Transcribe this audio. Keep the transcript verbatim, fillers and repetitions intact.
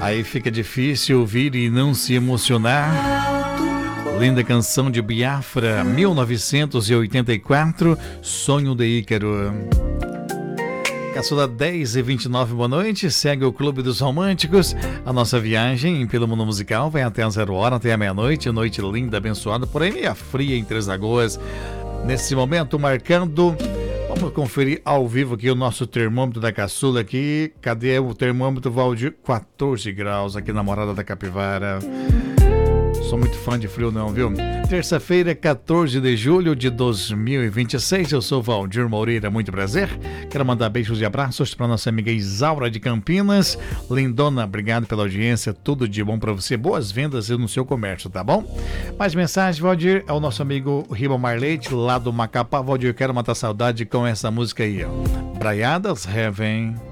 Aí fica difícil ouvir e não se emocionar. Linda canção de Biafra, mil novecentos e oitenta e quatro, Sonho de Ícaro. Caçula dez e vinte e nove, boa noite. Segue o Clube dos Românticos. A nossa viagem pelo mundo musical vai até a zero hora, até a meia-noite. Noite linda, abençoada, porém meia fria em Três Lagoas. Nesse momento, marcando... Vamos conferir ao vivo aqui o nosso termômetro da Caçula aqui. Cadê o termômetro, Valdir? quatorze graus aqui na Morada da Capivara. Sou muito fã de frio não, viu? Terça-feira, quatorze de julho de dois mil e vinte e seis. Eu sou Valdir Moreira, muito prazer. Quero mandar beijos e abraços para nossa amiga Isaura de Campinas. Lindona, obrigado pela audiência. Tudo de bom para você. Boas vendas no seu comércio, tá bom? Mais mensagem, Valdir, é o nosso amigo Ribamar Leite, lá do Macapá. Valdir, quero matar saudade com essa música aí, ó. Braiadas Heaven.